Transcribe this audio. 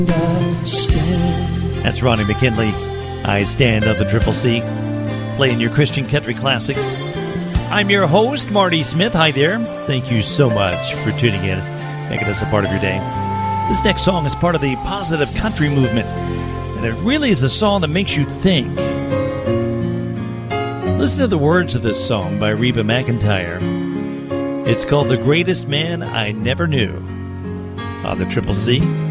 That's Ronnie McKinley. I stand on the Triple C, playing your Christian country classics. I'm your host, Marty Smith. Hi there. Thank you so much for tuning in, making us a part of your day. This next song is part of the positive country movement, and it really is a song that makes you think. Listen to the words of this song by Reba McEntire. It's called The Greatest Man I Never Knew on the Triple C.